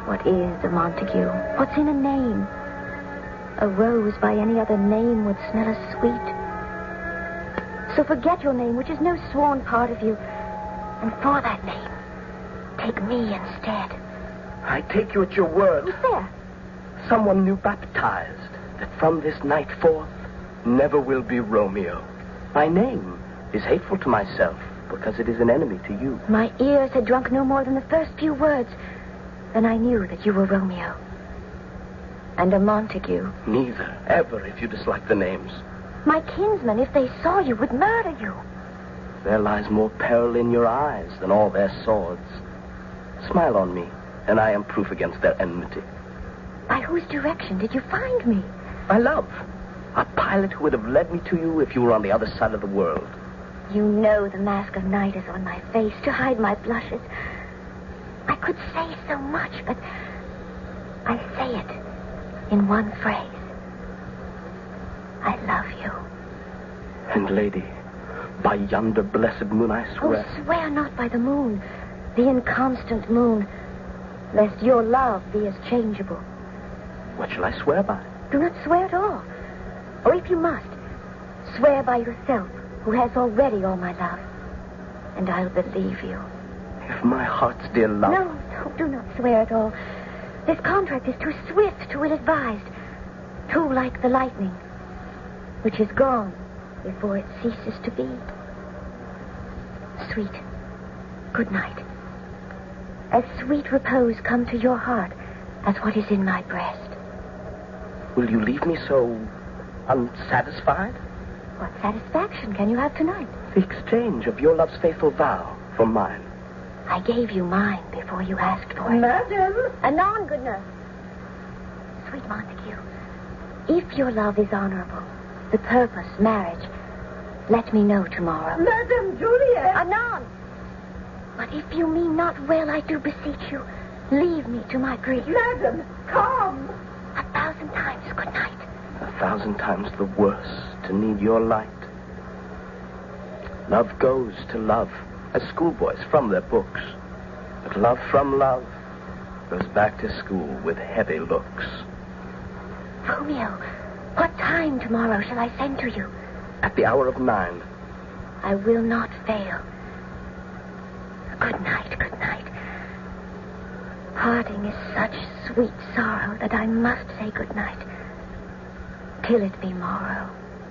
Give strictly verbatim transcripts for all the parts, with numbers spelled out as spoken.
What is a Montague? What's in a name? A rose by any other name would smell as sweet. So forget your name, which is no sworn part of you. And for that name, take me instead. I take you at your word. Who's there? Someone new baptized, that from this night forth never will be Romeo. My name is hateful to myself, because it is an enemy to you. My ears had drunk no more than the first few words. Then I knew that you were Romeo. And a Montague. Neither, ever, if you dislike the names. My kinsmen, if they saw you, would murder you. There lies more peril in your eyes than all their swords. Smile on me, and I am proof against their enmity. By whose direction did you find me? My love. A pilot who would have led me to you if you were on the other side of the world. You know the mask of night is on my face to hide my blushes. I could say so much, but I say it in one phrase. I love you. And, lady, by yonder blessed moon I swear... Oh, swear not by the moon, the inconstant moon, lest your love be as changeable. What shall I swear by? Do not swear at all. Or if you must, swear by yourself, who has already all my love. And I'll believe you. If my heart's dear love... No, no, do not swear at all. This contract is too swift, too ill-advised. Too like the lightning, which is gone before it ceases to be. Sweet, good night. As sweet repose come to your heart as what is in my breast. Will you leave me so unsatisfied? What satisfaction can you have tonight? The exchange of your love's faithful vow for mine. I gave you mine before you asked for it. Madam! Anon, good nurse. Sweet Montague, if your love is honorable, the purpose, marriage, let me know tomorrow. Madam Juliet! Anon! But if you mean not well, I do beseech you, leave me to my grief. Madam, come! A thousand times good night. A thousand times the worse to need your light. Love goes to love, as schoolboys from their books. But love from love goes back to school with heavy looks. Romeo, what time tomorrow shall I send to you? At the hour of nine. I will not fail. Good night, good night. Parting is such sweet sorrow that I must say good night till it be morrow.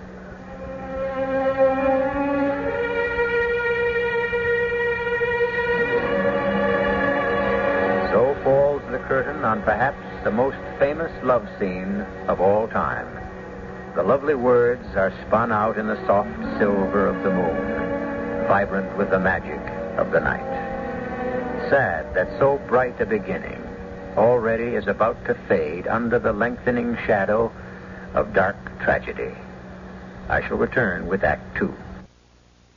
So falls the curtain on perhaps the most famous love scene of all time. The lovely words are spun out in the soft silver of the moon, vibrant with the magic of the night. Sad that so bright a beginning already is about to fade under the lengthening shadow of dark tragedy. I shall return with Act Two.